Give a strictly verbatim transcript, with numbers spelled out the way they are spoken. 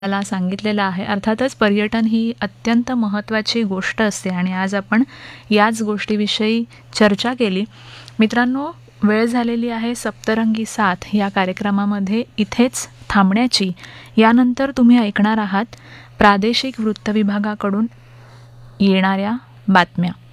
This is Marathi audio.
मला सांगितलेलं आहे. अर्थातच पर्यटन ही अत्यंत महत्त्वाची गोष्ट असते आणि आज आपण याच गोष्टीविषयी चर्चा केली. मित्रांनो, वेळ झालेली आहे सप्तरंगी साथ या कार्यक्रमामध्ये इथेच थांबण्याची. यानंतर तुम्ही ऐकणार आहात प्रादेशिक वृत्तविभागाकडून येणाऱ्या बातम्या.